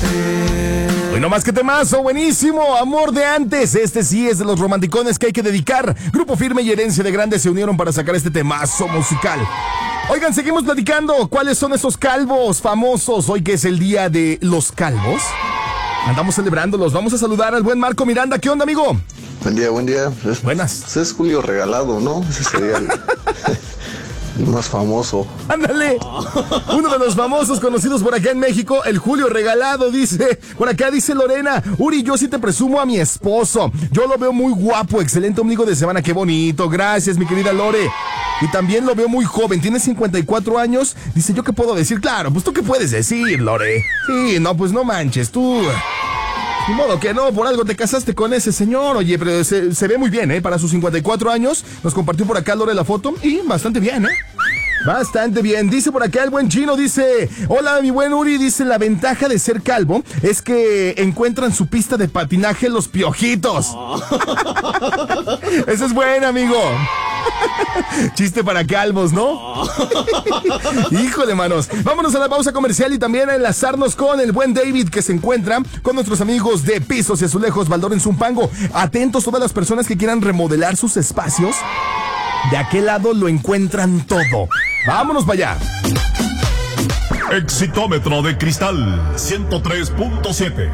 Hoy no más que temazo, buenísimo, amor de antes. Este sí es de los romanticones que hay que dedicar. Grupo Firme y Herencia de Grandes se unieron para sacar este temazo musical. Oigan, seguimos platicando. ¿Cuáles son esos calvos famosos? Hoy que es el día de los calvos, andamos celebrándolos. Vamos a saludar al buen Marco Miranda. ¿Qué onda, amigo? Buen día, buen día. Buenas. Pues es Julio Regalado, ¿no? Ese sería el más famoso. ¡Ándale! Uno de los famosos conocidos por acá en México, el Julio Regalado, dice. Por acá dice Lorena: Uri, yo sí te presumo a mi esposo. Yo lo veo muy guapo, excelente ombligo de semana, qué bonito. Gracias, mi querida Lore. Y también lo veo muy joven, tiene 54 años. Dice, ¿yo qué puedo decir? Claro, pues tú qué puedes decir, Lore. Sí, no, pues no manches, tú. Ni modo que no, por algo te casaste con ese señor. Oye, pero se ve muy bien, ¿eh? Para sus 54 años. Nos compartió por acá Lore la foto y bastante bien, ¿eh? Bastante bien. Dice por acá el buen Chino, dice: hola, mi buen Uri, dice, la ventaja de ser calvo es que encuentran su pista de patinaje los piojitos. Eso es bueno, amigo. Chiste para calvos, ¿no? Híjole, manos. Vámonos a la pausa comercial y también a enlazarnos con el buen David, que se encuentra con nuestros amigos de Pisos y Azulejos Baldor en Zumpango. Atentos todas las personas que quieran remodelar sus espacios. De aquel lado lo encuentran todo. Vámonos para allá. Exitómetro de cristal 103.7.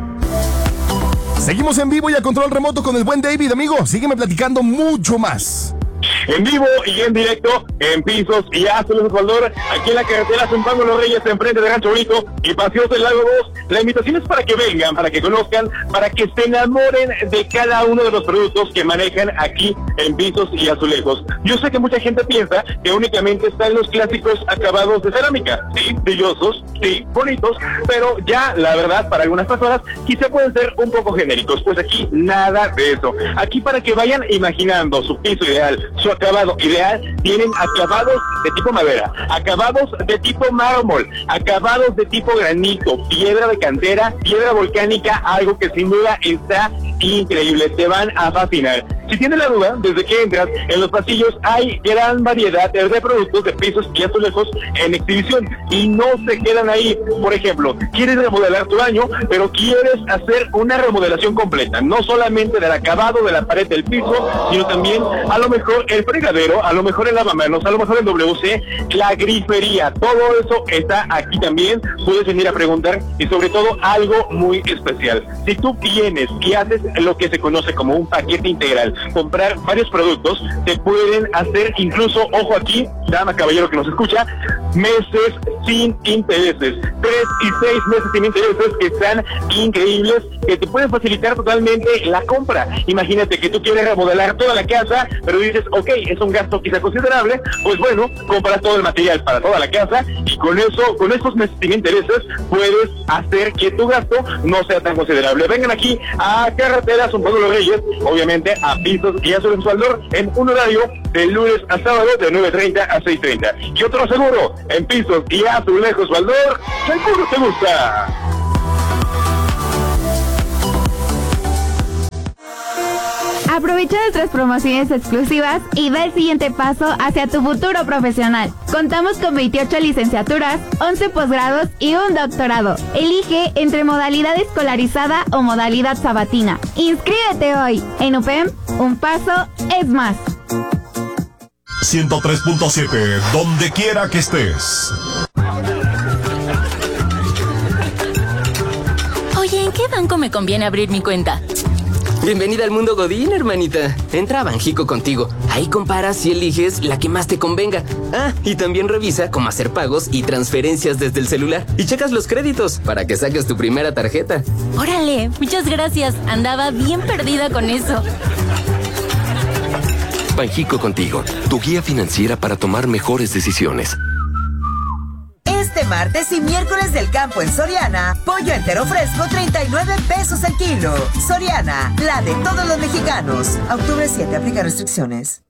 Seguimos en vivo y a control remoto con el buen David, amigo. Sígueme platicando mucho más. En vivo y en directo, en Pisos y Azulejos Baldor, aquí en la carretera Zumpango Los Reyes, enfrente de Rancho Bonito y Paseos del Lago 2. La invitación es para que vengan, para que conozcan, para que se enamoren de cada uno de los productos que manejan aquí en Pisos y Azulejos. Yo sé que mucha gente piensa que únicamente están los clásicos acabados de cerámica. Sí, brillosos, sí, bonitos, pero ya, la verdad, para algunas personas quizá pueden ser un poco genéricos. Pues aquí nada de eso. Aquí, para que vayan imaginando su piso ideal, su acabado ideal, tienen acabados de tipo madera, acabados de tipo mármol, acabados de tipo granito, piedra de cantera, piedra volcánica, algo que sin duda está increíble, te van a fascinar. Si tienes la duda, desde que entras en los pasillos hay gran variedad de productos de Pisos y Azulejos en exhibición y no se quedan ahí. Por ejemplo, quieres remodelar tu baño, pero quieres hacer una remodelación completa, no solamente del acabado de la pared del piso, sino también a lo mejor el fregadero, a lo mejor el lavamanos, a lo mejor el WC, la grifería, todo eso está aquí también. Puedes venir a preguntar y sobre todo algo muy especial. Si tú vienes y haces lo que se conoce como un paquete integral, comprar varios productos, te pueden hacer incluso, ojo aquí, dama, caballero que nos escucha, meses sin intereses, 3 y 6 meses sin intereses, que están increíbles, que te pueden facilitar totalmente la compra. Imagínate que tú quieres remodelar toda la casa, pero dices, ok, es un gasto quizá considerable, pues bueno, compras todo el material para toda la casa y con eso, con estos meses sin intereses, puedes hacer que tu gasto no sea tan considerable. Vengan aquí a Carretera Zumpango Los Reyes, obviamente a Pisos y Azulejos Baldor, en un horario de lunes a sábado de 9:30 a 6:30. Y otro seguro, en Pisos y Azulejos Baldor, seguro te gusta. Aprovecha nuestras promociones exclusivas y da el siguiente paso hacia tu futuro profesional. Contamos con 28 licenciaturas, 11 posgrados y un doctorado. Elige entre modalidad escolarizada o modalidad sabatina. Inscríbete hoy. En UPEM, un paso es más. 103.7, donde quiera que estés. Oye, ¿en qué banco me conviene abrir mi cuenta? Bienvenida al mundo Godín, hermanita. Entra a Banjico Contigo. Ahí comparas y eliges la que más te convenga. Ah, y también revisa cómo hacer pagos y transferencias desde el celular. Y checas los créditos para que saques tu primera tarjeta. Órale, muchas gracias. Andaba bien perdida con eso. Banjico Contigo, tu guía financiera para tomar mejores decisiones. Este martes y miércoles del campo en Soriana, pollo entero fresco 39 pesos el kilo. Soriana, la de todos los mexicanos. Octubre 7, aplica restricciones.